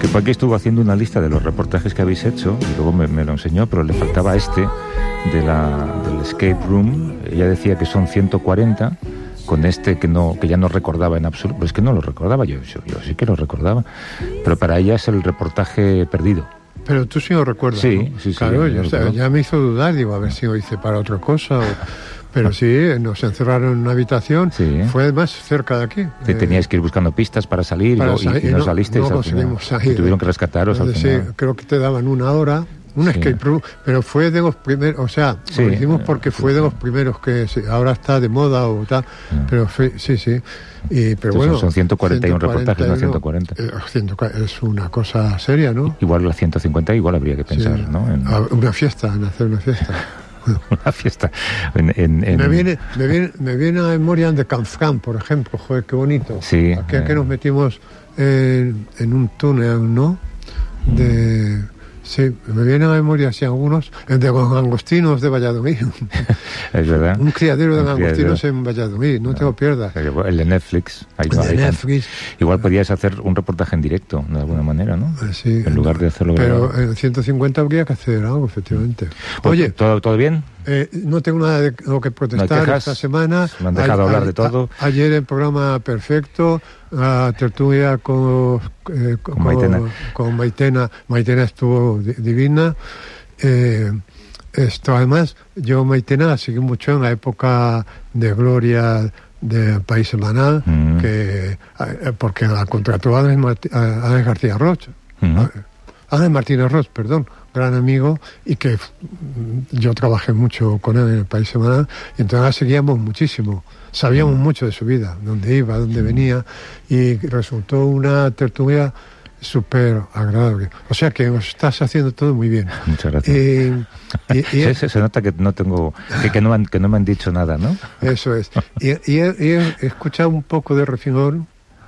que Paqui estuvo haciendo una lista de los reportajes que habéis hecho y luego me lo enseñó, pero le faltaba del Escape Room. Ella decía que son 140, con que ya no recordaba en absoluto. Pero es que no lo recordaba, yo sí que lo recordaba. Pero para ella es el reportaje perdido. Pero tú sí lo recuerdas, sí, ¿no? Sí, claro, sí. Ya me hizo dudar, digo, a ver si lo hice para otra cosa. Pero sí, nos encerraron en una habitación, fue además cerca de aquí. Teníais que ir buscando pistas para salir, y no salisteis. No conseguimos salir. Tuvieron que rescataros al final. Sí, creo que te daban una hora, escape room, pero fue de los primeros, o sea, lo hicimos porque fue de los primeros que ahora está de moda o tal, pero sí. Pero bueno, son 141 reportajes, no 140. Es una cosa seria, ¿no? Igual las 150 igual habría que pensar, ¿no? En hacer una fiesta. Una fiesta. Me viene a memoria de Canfrán, por ejemplo. Joder, qué bonito. Sí. Aquí que nos metimos en un túnel, ¿no? Sí, me vienen a memoria así algunos, de los langostinos de Valladolid. Es verdad. Un criadero de langostinos en Valladolid, no te lo pierdas. El de Netflix. Netflix. Igual podías hacer un reportaje en directo, de alguna manera, ¿no? Sí. En lugar de hacerlo pero grabado. En 150 habría que hacer algo, efectivamente. Oye, ¿todo bien? No tengo nada de lo que protestar esta semana. Me han dejado hablar de todo. Ayer el programa perfecto, la tertulia con Maitena. Maitena estuvo divina. Además, yo Maitena la seguí mucho en la época de gloria del País Semanal, porque la contrató Ángel García Roch. Ángel Martínez Roch, perdón, gran amigo, y que yo trabajé mucho con él en el País Semanal, y entonces la seguíamos muchísimo, sabíamos mucho de su vida, dónde iba, dónde venía, y resultó una tertulia súper agradable. O sea que os estás haciendo todo muy bien. Muchas gracias. Se nota que no tengo, que no me han dicho nada, ¿no? Eso es. Y he escuchado un poco de refilón.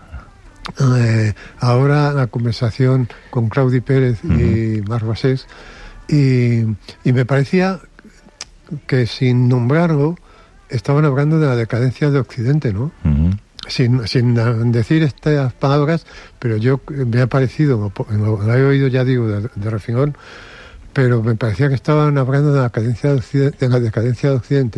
Ahora la conversación con Claudi Pérez y Marc Basés, y me parecía que sin nombrarlo estaban hablando de la decadencia de Occidente, ¿no? Sin decir estas palabras, pero yo me ha parecido, lo he oído, ya digo, de refilón, pero me parecía que estaban hablando de la decadencia de Occidente.